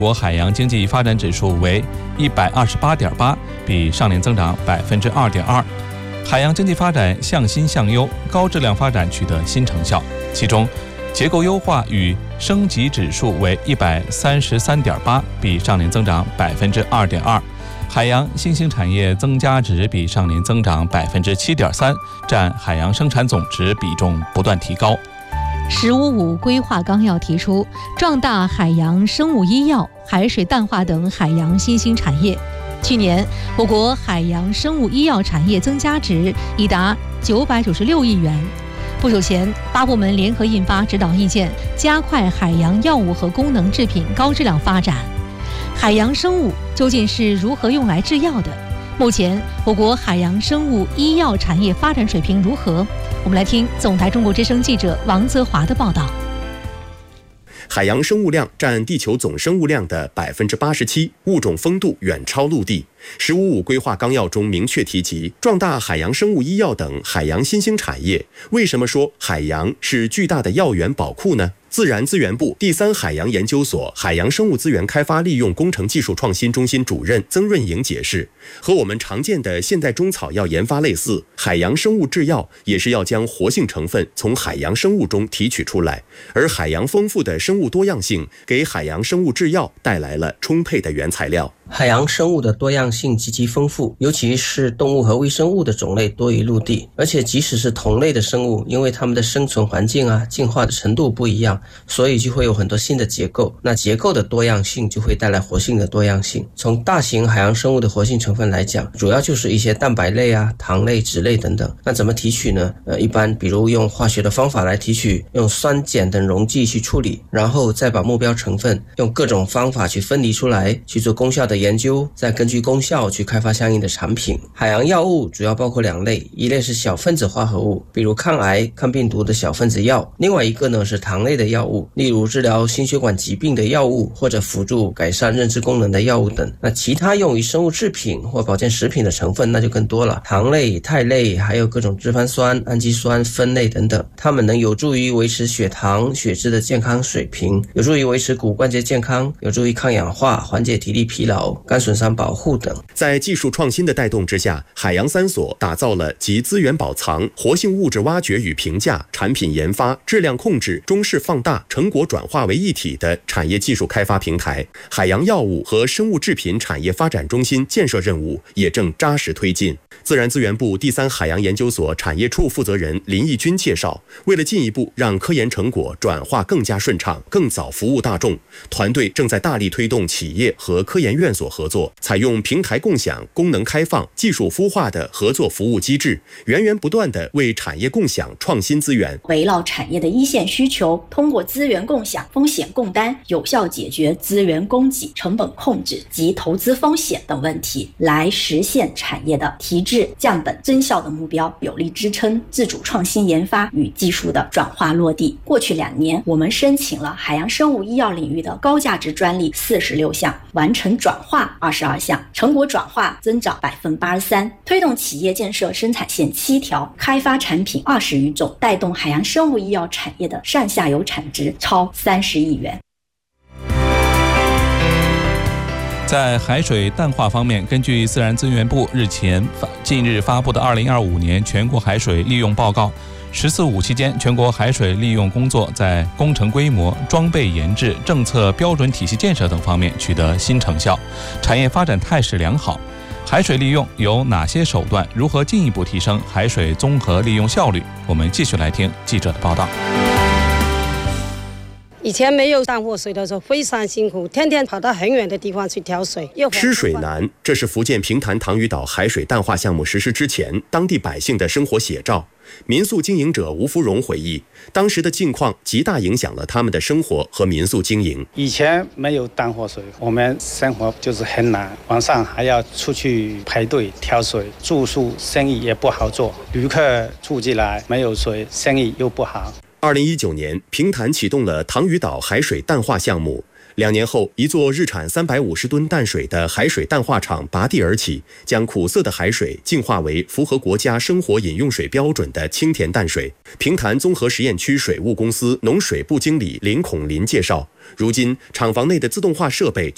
国海洋经济发展指数为128.8，比上年增长2.2%。海洋经济发展向新向优，高质量发展取得新成效。其中，结构优化与升级指数为133.8，比上年增长2.2%。海洋新兴产业增加值比上年增长7.3%，占海洋生产总值比重不断提高。 “15+5”规划纲要提出，壮大海洋生物医药、海水淡化等海洋新兴产业。去年，我国海洋生物医药产业增加值已达996亿元。不久前，8部门联合印发指导意见，加快海洋药物和功能制品高质量发展。海洋生物究竟是如何用来制药的？目前，我国海洋生物医药产业发展水平如何？我们来听总台中国之声记者王泽华的报道。 海洋生物量占地球总生物量的87%，物种丰度远超陆地。“15+5”规划纲要中明确提及，壮大海洋生物医药等海洋新兴产业。为什么说海洋是巨大的药源宝库呢？自然资源部第3海洋研究所海洋生物资源开发利用工程技术创新中心主任曾润莹解释，和我们常见的现代中草药研发类似，海洋生物制药也是要将活性成分从海洋生物中提取出来，而海洋丰富的生物多样性给海洋生物制药带来了充沛的原材料。 海洋生物的多样性极其丰富，尤其是动物和微生物的种类多于陆地，而且即使是同类的生物，因为它们的生存环境进化的程度不一样，所以就会有很多新的结构。那结构的多样性就会带来活性的多样性。从大型海洋生物的活性成分来讲，主要就是一些蛋白类糖类、脂类等等。那怎么提取呢？一般比如用化学的方法来提取，用酸碱等溶剂去处理，然后再把目标成分用各种方法去分离出来，去做功效的研究，再根据功效去开发相应的产品。海洋药物主要包括2类，一类是小分子化合物，比如抗癌、抗病毒的小分子药；另外一个呢是糖类的药物，例如治疗心血管疾病的药物，或者辅助改善认知功能的药物等。那其他用于生物制品或保健食品的成分那就更多了，糖类、肽类，还有各种脂肪酸、氨基酸、酚类等等。它们能有助于维持血糖、血脂的健康水平，有助于维持骨关节健康，有助于抗氧化、缓解体力疲劳、肝损伤保护等。 在技术创新的带动之下，海洋3所打造了集资源保藏、活性物质挖掘与评价、产品研发、质量控制、中视放大、成果转化为一体的产业技术开发平台。海洋药物和生物制品产业发展中心建设任务也正扎实推进。自然资源部第3海洋研究所产业处负责人林义军介绍，为了进一步让科研成果转化更加顺畅、更早服务大众，团队正在大力推动企业和科研院所合作，采用平台共享、功能开放、技术孵化的合作服务机制，源源不断地为产业共享创新资源， 围绕产业的一线需求，通过资源共享、风险共担，有效解决资源供给、成本控制及投资风险等问题，来实现产业的提质、降本、增效的目标，有力支撑自主创新研发与技术的转化落地。过去2年，我们申请了海洋生物医药领域的高价值专利46项，完成转化22项，成果转化增长83%，推动企业建设生产线7条，开发产品20余种，带动海洋生物医药产业的上下游产值超30亿元。 在海水淡化方面，根据自然资源部近日发布的2025年全国海水利用报告，“14+5”期间，全国海水利用工作在工程规模、装备研制、政策标准体系建设等方面取得新成效，产业发展态势良好。海水利用有哪些手段？如何进一步提升海水综合利用效率？我们继续来听记者的报道。 以前没有淡货水的时候非常辛苦，天天跑到很远的地方去挑水。 吃水难，这是福建平潭塘屿岛海水淡化项目实施之前当地百姓的生活写照。民宿经营者吴福荣回忆，当时的境况极大影响了他们的生活和民宿经营。 以前没有淡货水，我们生活就是很难，晚上还要出去排队挑水，住宿生意也不好做，旅客住进来没有水，生意又不好。 2019年，平潭启动了塘屿岛海水淡化项目。2年后，一座日产350吨淡水的海水淡化厂拔地而起，将苦涩的海水净化为符合国家生活饮用水标准的清甜淡水。平潭综合实验区水务公司农水部经理林孔林介绍，如今厂房内的自动化设备